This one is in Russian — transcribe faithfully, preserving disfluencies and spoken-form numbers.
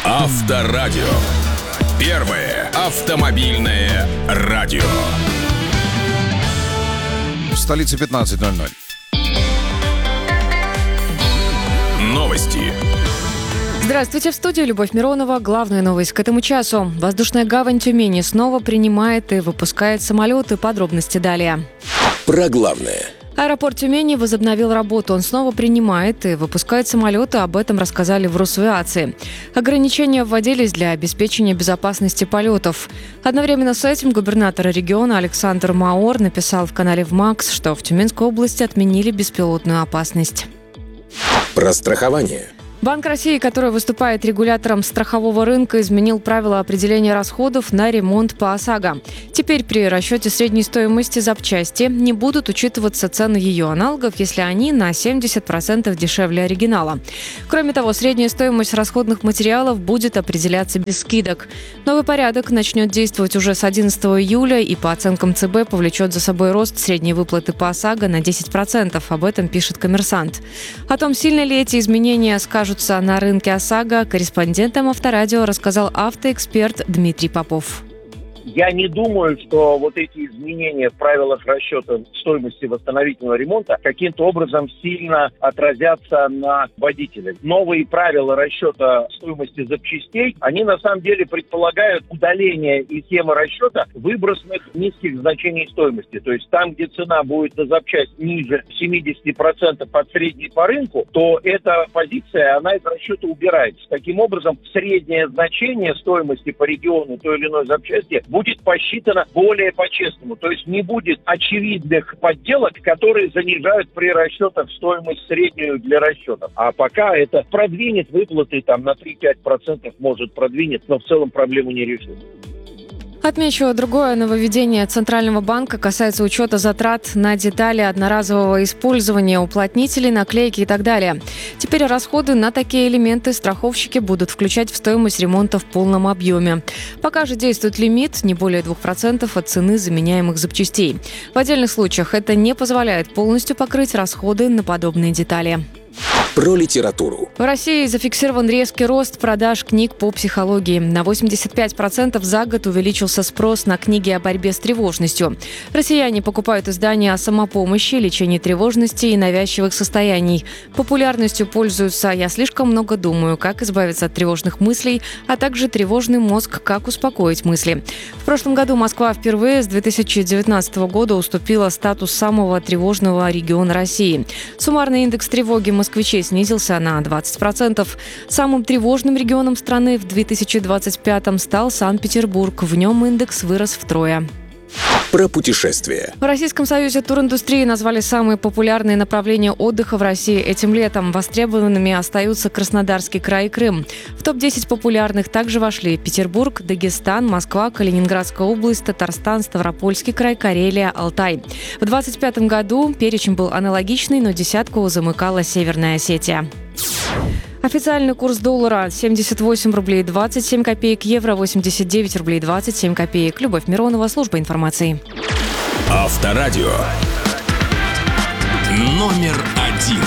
Авторадио. Первое автомобильное радио. В столице пятнадцать ноль ноль. Новости. Здравствуйте, в студии Любовь Миронова. Главная новость к этому часу. Воздушная гавань Тюмени снова принимает и выпускает самолеты. Подробности далее. Про главное. Аэропорт Тюмени возобновил работу. Он снова принимает и выпускает самолеты. Об этом рассказали в Росавиации. Ограничения вводились для обеспечения безопасности полетов. Одновременно с этим губернатор региона Александр Маор написал в канале ВМАКС, что в Тюменской области отменили беспилотную опасность. Про страхование. Банк России, который выступает регулятором страхового рынка, изменил правила определения расходов на ремонт по ОСАГО. Теперь при расчете средней стоимости запчасти не будут учитываться цены ее аналогов, если они на семьдесят процентов дешевле оригинала. Кроме того, средняя стоимость расходных материалов будет определяться без скидок. Новый порядок начнет действовать уже с одиннадцатого июля и, по оценкам ЦБ, повлечет за собой рост средней выплаты по ОСАГО на десять процентов. Об этом пишет «Коммерсант». О том, сильно ли эти изменения скажут на рынке ОСАГО, корреспондентам Авторадио рассказал автоэксперт Дмитрий Попов. Я не думаю, что вот эти изменения в правилах расчета стоимости восстановительного ремонта каким-то образом сильно отразятся на водителях. Новые правила расчета стоимости запчастей, они на самом деле предполагают удаление из схемы расчета выбросных низких значений стоимости. То есть там, где цена будет на запчасть ниже семьдесят процентов от средней по рынку, то эта позиция, она из расчета убирается. Таким образом, среднее значение стоимости по региону той или иной запчасти будет посчитано более по-честному. То есть не будет очевидных подделок, которые занижают при расчетах стоимость среднюю для расчетов. А пока это продвинет выплаты там на три-пять процентов, может продвинет, но в целом проблему не решит. Отмечу, другое нововведение Центрального банка касается учета затрат на детали одноразового использования, уплотнителей, наклейки и так далее. Теперь расходы на такие элементы страховщики будут включать в стоимость ремонта в полном объеме. Пока же действует лимит не более двух процентов от цены заменяемых запчастей. В отдельных случаях это не позволяет полностью покрыть расходы на подобные детали. Про литературу. В России зафиксирован резкий рост продаж книг по психологии. На восемьдесят пять процентов за год увеличился спрос на книги о борьбе с тревожностью. Россияне покупают издания о самопомощи, лечении тревожности и навязчивых состояний. Популярностью пользуются «Я слишком много думаю», «Как избавиться от тревожных мыслей», а также «Тревожный мозг. Как успокоить мысли». В прошлом году Москва впервые с две тысячи девятнадцатого года уступила статус самого тревожного региона России. Суммарный индекс тревоги москвичей снизился на двадцать процентов. Самым тревожным регионом страны в две тысячи двадцать пятом стал Санкт-Петербург. В нем индекс вырос втрое. Про путешествия. В Российском союзе туриндустрии назвали самые популярные направления отдыха в России этим летом. Востребованными остаются Краснодарский край и Крым. В топ десять популярных также вошли Петербург, Дагестан, Москва, Калининградская область, Татарстан, Ставропольский край, Карелия, Алтай. В двадцать пятом году перечень был аналогичный, но десятку замыкала Северная Осетия. Официальный курс доллара семьдесят восемь рублей двадцать семь копеек, евро восемьдесят девять рублей двадцать семь копеек. Любовь Миронова, служба информации. Авторадио. Номер один.